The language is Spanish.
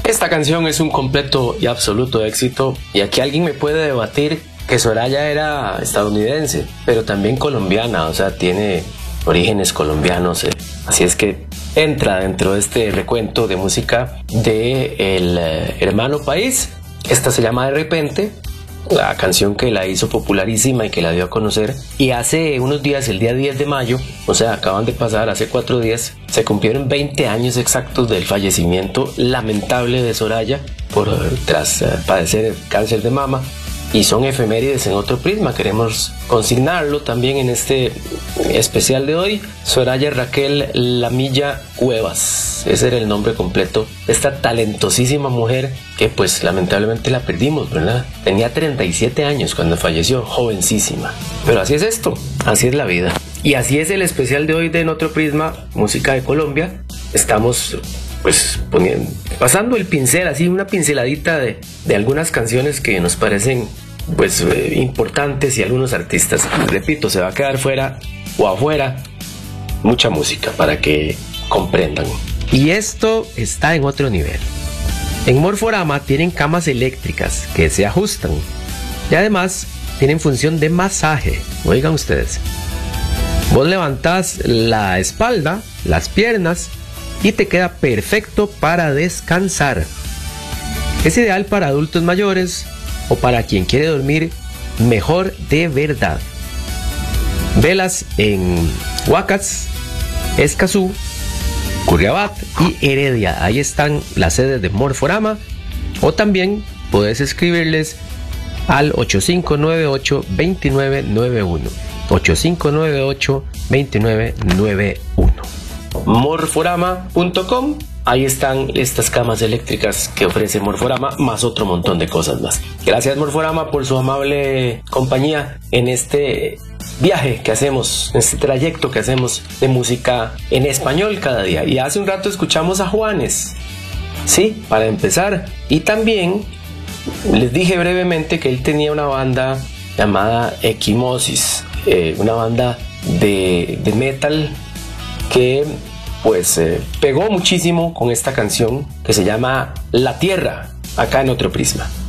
Esta canción es un completo y absoluto éxito, y aquí alguien me puede debatir que Soraya era estadounidense, pero también colombiana, o sea, tiene orígenes colombianos, así es que entra dentro de este recuento de música de el hermano país. Esta se llama De Repente, la canción que la hizo popularísima y que la dio a conocer, y hace unos días, el día 10 de mayo, o sea, acaban de pasar, hace 4 días, se cumplieron 20 años exactos del fallecimiento lamentable de Soraya tras padecer cáncer de mama. Y son efemérides en Otro Prisma, queremos consignarlo también en este especial de hoy. Soraya Raquel Lamilla Cuevas, ese era el nombre completo de esta talentosísima mujer que pues lamentablemente la perdimos, ¿verdad? Tenía 37 años cuando falleció, jovencísima. Pero así es esto, así es la vida. Y así es el especial de hoy de En Otro Prisma, música de Colombia. Estamos pues pasando el pincel, así una pinceladita de algunas canciones que nos parecen pues importantes, y algunos artistas. Repito, se va a quedar fuera o afuera mucha música para que comprendan. Y esto está en otro nivel. En Morforama tienen camas eléctricas que se ajustan y además tienen función de masaje. Oigan ustedes, vos levantás la espalda, las piernas, y te queda perfecto para descansar. Es ideal para adultos mayores o para quien quiere dormir mejor de verdad. Velas en Huacas, Escazú, Curriabat y Heredia. Ahí están las sedes de Morforama, o también puedes escribirles al 8598-2991. 8598-2991. Morforama.com. Ahí están estas camas eléctricas que ofrece Morforama, más otro montón de cosas más. Gracias Morforama por su amable compañía en este viaje que hacemos, en este trayecto que hacemos de música en español cada día. Y hace un rato escuchamos a Juanes, sí, para empezar. Y también les dije brevemente que él tenía una banda llamada Equimosis, una banda de metal que pues pegó muchísimo con esta canción que se llama La Tierra, acá en Otro Prisma.